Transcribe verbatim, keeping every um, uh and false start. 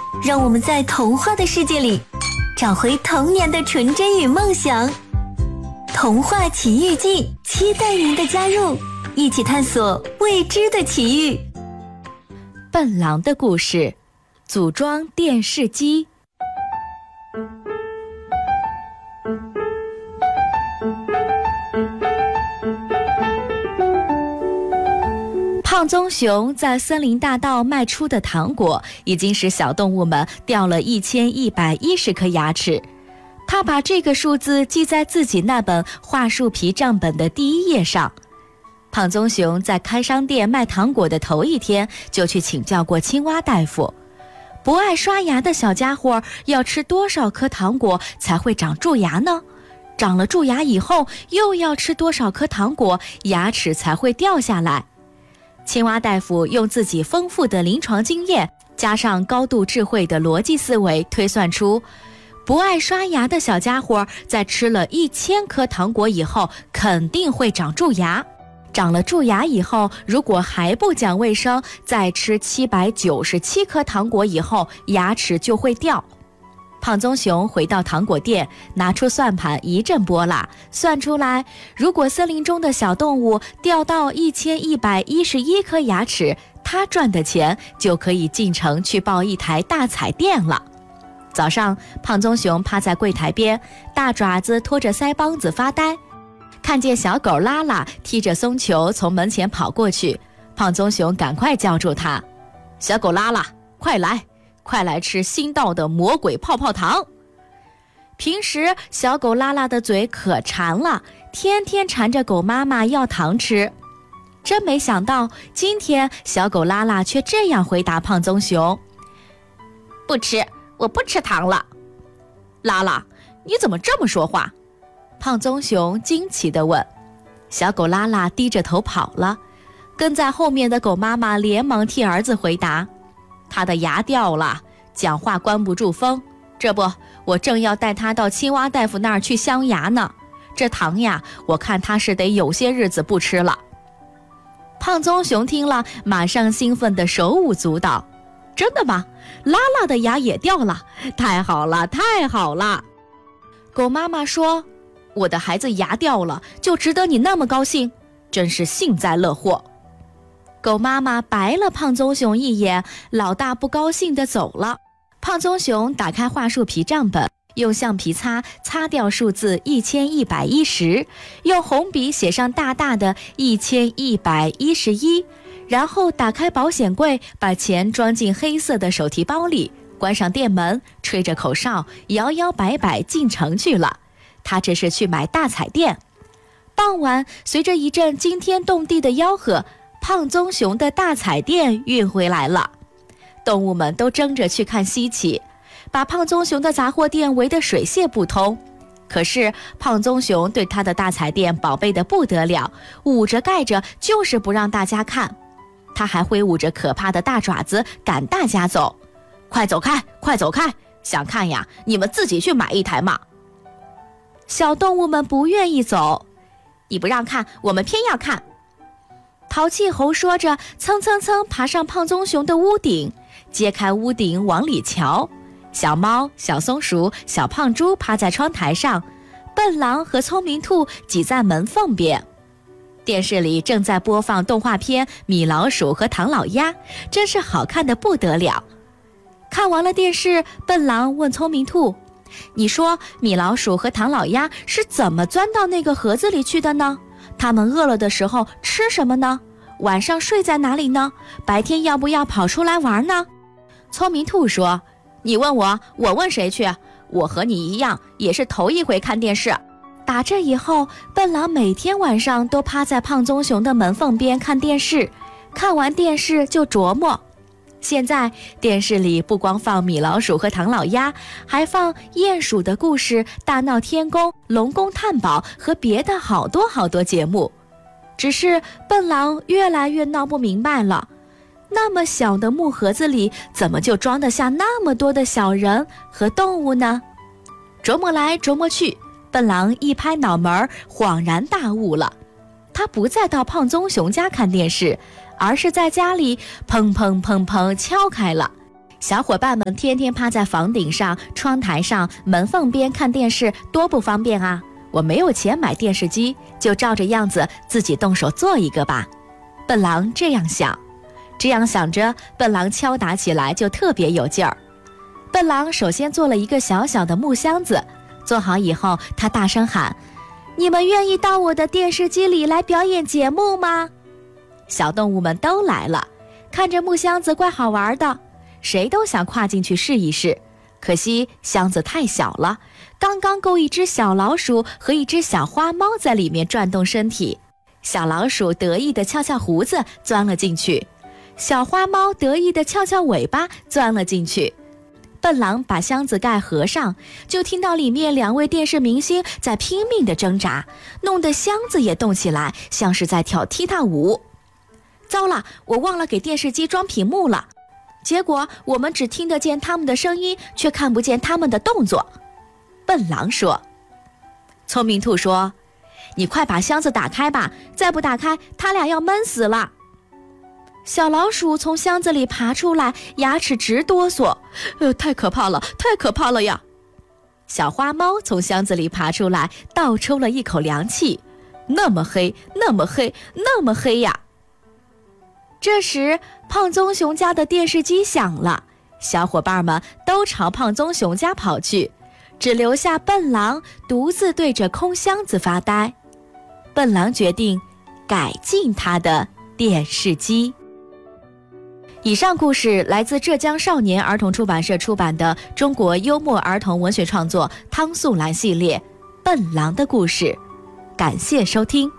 让我们在童话的世界里找回童年的纯真与梦想。童话奇遇记，期待您的加入，一起探索未知的奇遇。 笨狼的故事，组装电视机。胖棕熊在森林大道卖出的糖果，已经使小动物们掉了一千一百一十颗牙齿。他把这个数字记在自己那本桦树皮账本的第一页上。胖棕熊在开商店卖糖果的头一天，就去请教过青蛙大夫。不爱刷牙的小家伙要吃多少颗糖果才会长蛀牙呢？长了蛀牙以后，又要吃多少颗糖果，牙齿才会掉下来？青蛙大夫用自己丰富的临床经验，加上高度智慧的逻辑思维，推算出不爱刷牙的小家伙在吃了一千颗糖果以后，肯定会长蛀牙。长了蛀牙以后，如果还不讲卫生，再吃七百九十七颗糖果以后，牙齿就会掉。胖棕熊回到糖果店，拿出算盘一阵拨拉，算出来，如果森林中的小动物掉到一千一百一十一颗牙齿，他赚的钱就可以进城去报一台大彩电了。早上，胖棕熊趴在柜台边，大爪子拖着腮帮子发呆。看见小狗拉拉踢着松球从门前跑过去，胖棕熊赶快叫住它：“小狗拉拉，快来！快来吃新到的魔鬼泡泡糖！”平时小狗拉拉的嘴可馋了，天天缠着狗妈妈要糖吃。真没想到，今天小狗拉拉却这样回答胖棕熊：“不吃，我不吃糖了。”拉拉，你怎么这么说话？胖棕熊惊奇地问。小狗拉拉低着头跑了，跟在后面的狗妈妈连忙替儿子回答：“他的牙掉了，讲话关不住风。这不，我正要带他到青蛙大夫那儿去镶牙呢。这糖呀，我看他是得有些日子不吃了。”胖棕熊听了，马上兴奋得手舞足蹈：“真的吗？拉拉的牙也掉了？太好了，太好了！”狗妈妈说：“我的孩子牙掉了，就值得你那么高兴，真是幸灾乐祸。”狗妈妈白了胖棕熊一眼，老大不高兴地走了。胖棕熊打开桦树皮账本，用橡皮擦擦掉数字一千一百一十，用红笔写上大大的一千一百一十一，然后打开保险柜，把钱装进黑色的手提包里，关上店门，吹着口哨，摇摇摆摆进城去了。他这是去买大彩电。傍晚，随着一阵惊天动地的吆喝，胖棕熊的大彩电运回来了。动物们都争着去看稀奇，把胖棕熊的杂货店围得水泄不通。可是胖棕熊对他的大彩电宝贝得不得了，捂着盖着，就是不让大家看。他还挥舞着可怕的大爪子赶大家走：“快走开，快走开！想看呀，你们自己去买一台嘛！”小动物们不愿意走：“你不让看，我们偏要看。”淘气猴说着，蹭蹭蹭爬上胖棕熊的屋顶，揭开屋顶往里瞧。小猫、小松鼠、小胖猪趴在窗台上，笨狼和聪明兔挤在门缝边。电视里正在播放动画片《米老鼠和唐老鸭》，真是好看得不得了。看完了电视，笨狼问聪明兔：“你说米老鼠和唐老鸭是怎么钻到那个盒子里去的呢？他们饿了的时候吃什么呢？晚上睡在哪里呢？白天要不要跑出来玩呢？”聪明兔说：“你问我，我问谁去？我和你一样，也是头一回看电视。”打这以后，笨狼每天晚上都趴在胖棕熊的门缝边看电视，看完电视就琢磨。现在电视里不光放米老鼠和唐老鸭，还放鼹鼠的故事、大闹天宫、龙宫探宝和别的好多好多节目。只是笨狼越来越闹不明白了，那么小的木盒子里怎么就装得下那么多的小人和动物呢？琢磨来琢磨去，笨狼一拍脑门，恍然大悟了。他不再到胖棕熊家看电视，而是在家里砰砰砰砰敲开了， 小伙伴们天天趴在房顶上、窗台上、门缝边看电视，多不方便啊！我没有钱买电视机，就照着样子自己动手做一个吧。笨狼这样想，这样想着，笨狼敲打起来就特别有劲儿。笨狼首先做了一个小小的木箱子，做好以后，他大声喊：你们愿意到我的电视机里来表演节目吗？小动物们都来了，看着木箱子怪好玩的，谁都想跨进去试一试。可惜箱子太小了，刚刚够一只小老鼠和一只小花猫在里面转动身体。小老鼠得意地翘翘胡子钻了进去，小花猫得意地翘翘尾巴钻了进去。笨狼把箱子盖合上，就听到里面两位电视明星在拼命地挣扎，弄得箱子也动起来，像是在跳踢踏舞。糟了，我忘了给电视机装屏幕了，结果我们只听得见他们的声音，却看不见他们的动作。笨狼说。聪明兔说，你快把箱子打开吧，再不打开，他俩要闷死了。小老鼠从箱子里爬出来，牙齿直哆嗦，呃，太可怕了，太可怕了呀！小花猫从箱子里爬出来，倒抽了一口凉气，那么黑，那么黑，那么黑呀！这时，胖棕熊家的电视机响了，小伙伴们都朝胖棕熊家跑去，只留下笨狼独自对着空箱子发呆。笨狼决定改进他的电视机。以上故事来自浙江少年儿童出版社出版的中国幽默儿童文学创作汤素兰系列《笨狼的故事》。感谢收听。